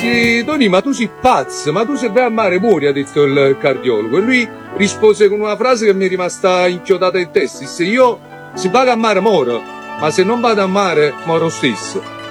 dissi, Tony, ma tu sei pazzo, ma tu se vai a mare muori, ha detto il cardiologo. E lui rispose con una frase che mi è rimasta inchiodata in testa, disse, io se vado a mare moro, ma se non vado a mare moro stesso.